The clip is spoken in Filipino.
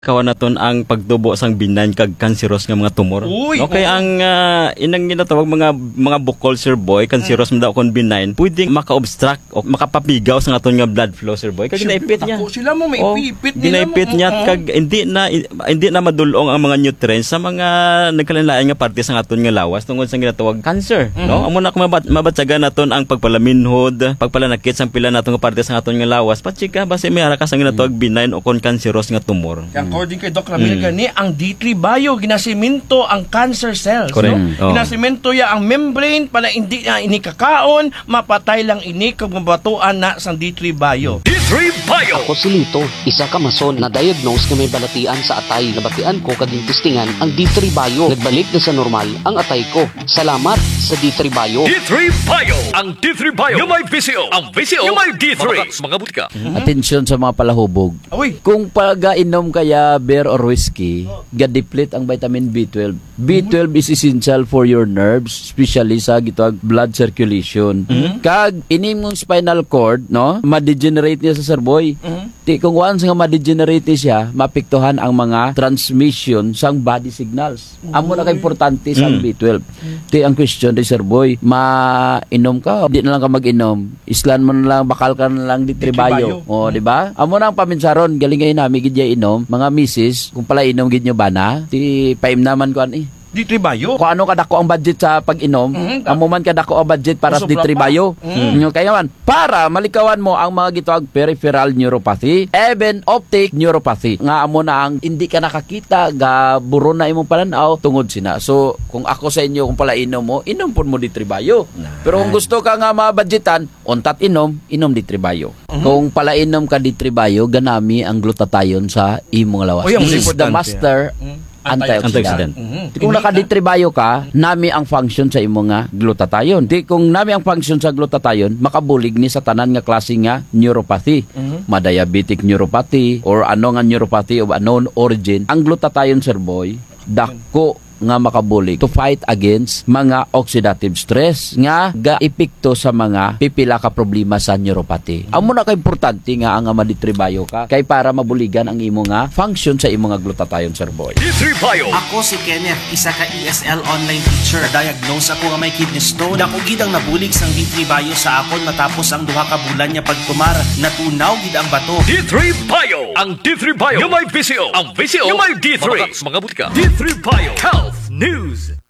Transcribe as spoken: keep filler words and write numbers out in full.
Kawan naton ang pagtubo sang binan kag kanseros nga mga tumor. Uy, Okay, oo. ang uh, inang ginatawag mga mga bukol sir boy, kanseros mm. daw kon benign, pwedeng maka-obstruct o makapapigaw sa aton nga blood flow sir boy. Kag ginaipit niya. Ako sila mo may Oh, ipipit nila ginaipit mo. niya Oo. kag hindi na hindi na madulong ang mga nutrients sa mga nagkalain nga parte sa aton nga lawas tungod sa ginatawag cancer, Mm-hmm. no? Amo na kung mabat mabatsagan naton ang pagpalaminhod, pagpalanakit sang pila naton nga parte sa aton nga lawas, patsika base may ara ka sang ginatawag benign o kon kanseros nga tumor. According kay Doc Ramil gani, ang D three bio ginasimento ang cancer cells. Correct. No? Mm. Oh. Ginasimento ya ang membrane para hindi na inikakaon, mapatay lang ini kag mabatuan na sang D three bio. D three Bio. Ako si Lito, isa ka mason na diagnose nga may balatian sa atay. Nabatian ko kaging testingan ang D three Bio. Nagbalik na sa normal ang atay ko. Salamat sa D three Bio. D three Bio. Ang D three Bio. Yung may V C O. Ang V C O. Yung may D three. Mga butika. Atensyon sa mga palahubog. Uy, Kung pag-inom kaya beer or whiskey, ga-deplete ang vitamin B twelve. B twelve is essential for your nerves, especially sa gitawag blood circulation. Kag inim mong spinal cord, no, ma-degenerate niya sa serboy. Ti kung once nga ma-degenerate siya, mapiktuhan ang mga transmission sang body signals. Amo na ka importante sa B twelve. Ti ang question di serboy, ma-inom ka, di na lang ka mag-inom. Islan mo na lang, bakal ka na lang di tribayo. O, di ba? Amo na ang paminsaron, galing ngayon namin gidya inom, mga misis, kung pala inom gid nyo ba na, ti paim naman ko eh. D three bio. Kung ano kadako ang budget sa pag-inom, Mhm. amo man kadako ang budget para sa Sobra D three pa. bio. Mm. Kaya man, para malikawan mo ang mga gitawag peripheral neuropathy, even optic neuropathy. Nga amo na ang hindi ka nakakita, ga buro na imong pananaw tungod sina. So, kung ako sa inyo kung pala inom mo, inom pud mo D three bio. Pero kung gusto ka nga mabudgetan, untat inom, inom D three bio. Kung pala inom ka D three bio, ganami ang glutathione sa imong lawas. Oy, ang This is the importante. master antioxidant. Antioxidant. Mhm. Kung naka-D-tribayo ka, nami ang function sa imo nga glutathione. Di kung nami ang function sa glutathione, makabulig ni sa tanan nga klase nga neuropathy. Ma-diabetic neuropathy or ano nga neuropathy of unknown origin. Ang glutathione sir boy, dako nga makabulig to fight against mga oxidative stress nga ga-epekto sa mga pipila ka problema sa neuropathy. Amo na ka importante nga ang maditribayo ka kay para mabuligan ang imo nga function sa imo nga glutathione sir boy. D three Bio. Ako si Kenneth, isa ka E S L online teacher. Diagnose ako nga may kidney stone. Dako gid ang nabulig sang D three bio sa akon matapos ang duha ka bulan niya pagkumar. Natunaw gid ang bato. D three Bio. Ang D three Bio. Yung may V C O. Ang V C O. Yung may D three. Mga butika. D three Bio. Health News.